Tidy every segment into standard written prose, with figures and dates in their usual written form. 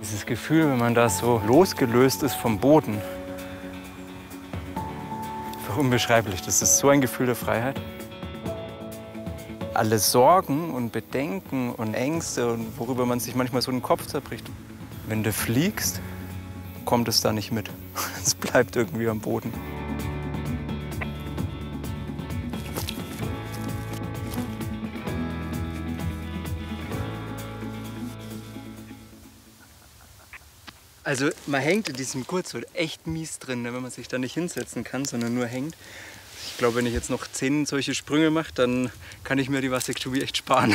Dieses Gefühl, wenn man da so losgelöst ist vom Boden. Einfach unbeschreiblich. Das ist so ein Gefühl der Freiheit. Alle Sorgen und Bedenken und Ängste, und worüber man sich manchmal so den Kopf zerbricht. Wenn du fliegst, kommt es da nicht mit. Es bleibt irgendwie am Boden. Also man hängt in diesem Kurzwald echt mies drin, wenn man sich da nicht hinsetzen kann, sondern nur hängt. Ich glaube, wenn ich jetzt noch 10 solche Sprünge mache, dann kann ich mir die Vasektomie echt sparen.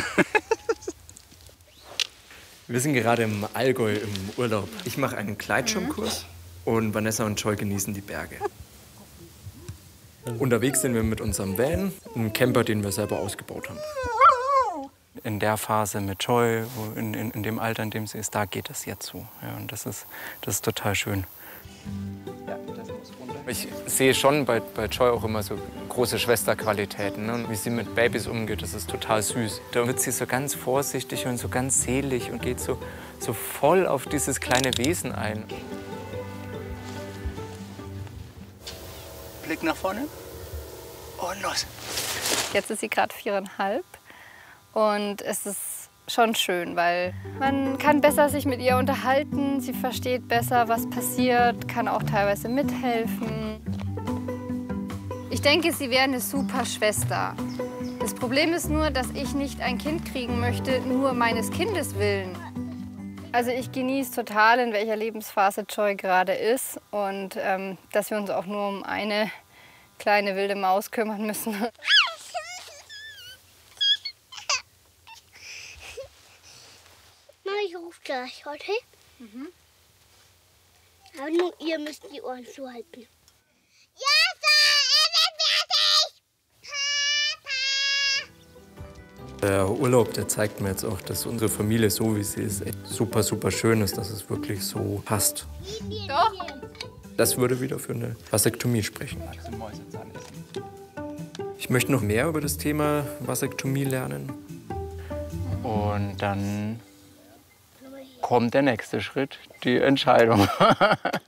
Wir sind gerade im Allgäu im Urlaub. Ich mache einen Gleitschirmkurs und Vanessa und Joy genießen die Berge. Unterwegs sind wir mit unserem Van, einem Camper, den wir selber ausgebaut haben. In der Phase mit Joy, in dem Alter, in dem sie ist, da geht es jetzt so. Ja, und das ist total schön. Ja, das muss runter. Ich sehe schon bei Joy auch immer so große Schwesterqualitäten. Ne? Und wie sie mit Babys umgeht, das ist total süß. Da wird sie so ganz vorsichtig und so ganz selig und geht so voll auf dieses kleine Wesen ein. Blick nach vorne und los. Jetzt ist sie gerade 4,5 und es ist schon schön, weil man kann besser sich mit ihr unterhalten. Sie versteht besser, was passiert, kann auch teilweise mithelfen. Ich denke, sie wäre eine super Schwester. Das Problem ist nur, dass ich nicht ein Kind kriegen möchte, nur meines Kindes willen. Also ich genieße total, in welcher Lebensphase Joy gerade ist und dass wir uns auch nur um eine kleine wilde Maus kümmern müssen. Mama, ich rufe gleich, okay? Mhm. Aber nur ihr müsst die Ohren zuhalten. Ja, Papa! Der Urlaub, der zeigt mir jetzt auch, dass unsere Familie, so wie sie ist, echt super, super schön ist, dass es wirklich so passt. Doch. Das würde wieder für eine Vasektomie sprechen. Ich möchte noch mehr über das Thema Vasektomie lernen. Und dann kommt der nächste Schritt, die Entscheidung.